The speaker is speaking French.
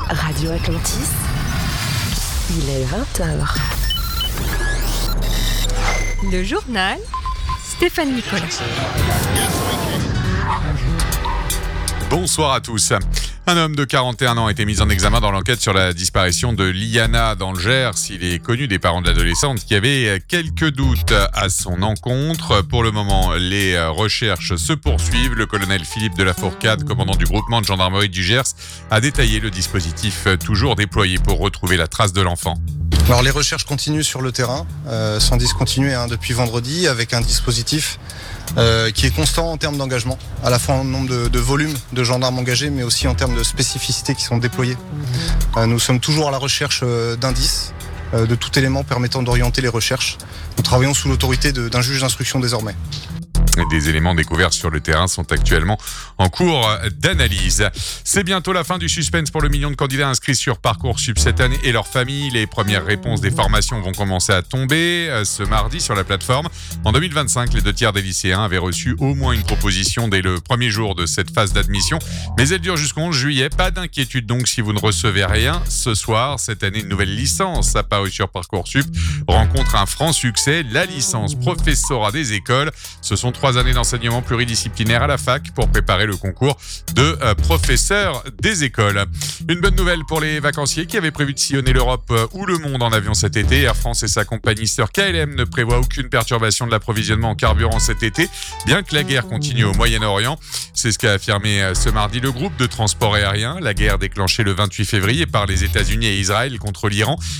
Radio Atlantis, il est 20h. Le journal, Stéphane Nicolas. Bonsoir à tous. Un homme de 41 ans a été mis en examen dans l'enquête sur la disparition de Liana dans le Gers. Il est connu des parents de l'adolescente qui avaient quelques doutes à son encontre. Pour le moment, les recherches se poursuivent. Le colonel Philippe de la Fourcade, commandant du groupement de gendarmerie du Gers, a détaillé le dispositif toujours déployé pour retrouver la trace de l'enfant. Alors les recherches continuent sur le terrain, sans discontinuer depuis vendredi, avec un dispositif qui est constant en termes d'engagement, à la fois en nombre de volumes de gendarmes engagés, mais aussi en termes de spécificités qui sont déployées. Nous sommes toujours à la recherche d'indices, de tout élément permettant d'orienter les recherches. Nous travaillons sous l'autorité d'un juge d'instruction désormais. Des éléments découverts sur le terrain sont actuellement en cours d'analyse. C'est bientôt la fin du suspense pour le million de candidats inscrits sur Parcoursup cette année et leurs familles. Les premières réponses des formations vont commencer à tomber ce mardi sur la plateforme. En 2025, les 2/3 des lycéens avaient reçu au moins une proposition dès le premier jour de cette phase d'admission. Mais elle dure jusqu'au 11 juillet. Pas d'inquiétude donc si vous ne recevez rien. Ce soir, cette année, une nouvelle licence apparue sur Parcoursup rencontre un franc succès. La licence professorat des écoles. Ce sont 3 années d'enseignement pluridisciplinaire à la fac pour préparer le concours de professeur des écoles. Une bonne nouvelle pour les vacanciers qui avaient prévu de sillonner l'Europe ou le monde en avion cet été. Air France et sa compagnie sœur KLM ne prévoient aucune perturbation de l'approvisionnement en carburant cet été, bien que la guerre continue au Moyen-Orient. C'est ce qu'a affirmé ce mardi le groupe de transport aérien. La guerre déclenchée le 28 février par les États-Unis et Israël contre l'Iran